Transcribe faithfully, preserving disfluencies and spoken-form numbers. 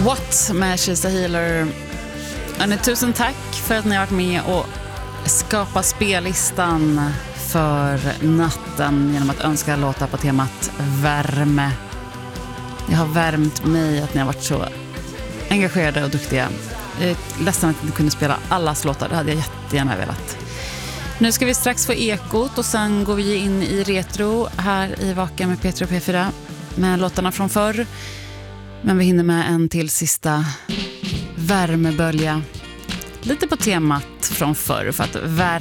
What med She's a Healer. Hörrni, tusen tack för att ni har varit med och skapa spellistan för natten genom att önska låtar på temat värme. Det har värmt mig att ni har varit så engagerade och duktiga. Jag är ledsen att ni kunde spela allas låtar, det hade jag jättegärna velat. Nu ska vi strax få ekot och sen går vi in i retro här i Vaken med Peter och P fyra med låtarna från förr. Men vi hinner med en till sista värmebölja. Lite på temat från förr för att värme